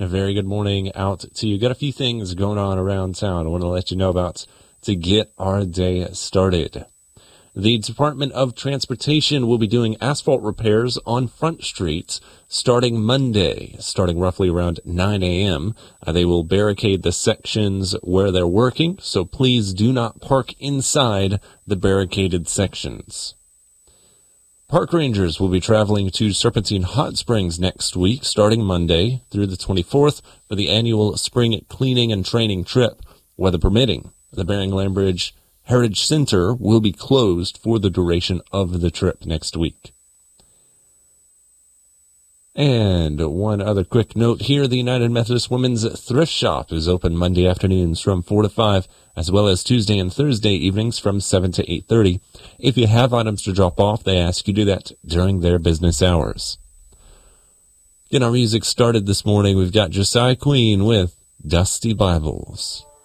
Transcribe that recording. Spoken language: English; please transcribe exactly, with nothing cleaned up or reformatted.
A very good morning out to you. Got a few things going on around town I want to let you know about to get our day started. The Department of Transportation will be doing asphalt repairs on Front Street starting Monday, starting roughly around nine a.m. Uh, they will barricade the sections where they're working, so please do not park inside the barricaded sections. Park rangers will be traveling to Serpentine Hot Springs next week, starting Monday through the twenty-fourth for the annual spring cleaning and training trip, weather permitting. The Bering-Lambridge Heritage Center will be closed for the duration of the trip next week. And one other quick note here, the United Methodist Women's Thrift Shop is open Monday afternoons from four to five, as well as Tuesday and Thursday evenings from seven to eight thirty. If you have items to drop off, they ask you to do that during their business hours. Getting our music started this morning, we've got Josiah Queen with Dusty Bibles.